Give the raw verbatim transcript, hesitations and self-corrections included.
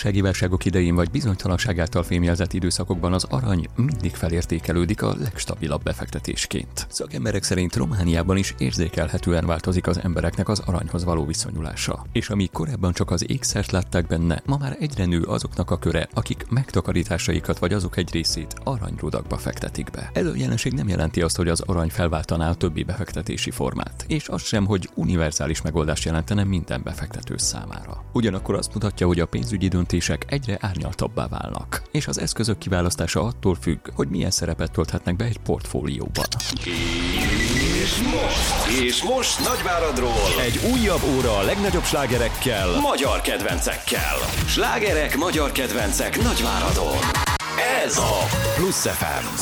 gazdasági válságok idején vagy bizonytalanság által fémjelzett időszakokban az arany mindig felértékelődik a legstabilabb befektetésként. Szakemberek szerint Romániában is érzékelhetően változik az embereknek az aranyhoz való viszonyulása. És amíg korábban csak az ékszert látták benne, ma már egyre nő azoknak a köre, akik megtakarításaikat vagy azok egy részét aranyrudakba fektetik be. Ez a jelenség nem jelenti azt, hogy az arany felváltaná a többi befektetési formát, és az sem, hogy univerzális megoldást jelentene minden befektető számára. Ugyanakkor azt mutatja, hogy a pénzügyi döntések egyre árnyaltabbá válnak, és az eszközök kiválasztása attól függ, hogy milyen szerepet tölthetnek be egy portfólióban. És most, és most Nagyváradról egy újabb óra a legnagyobb slágerekkel, magyar kedvencekkel. Slágerek, magyar kedvencek Nagyváradon. Ez a Plusz ef em.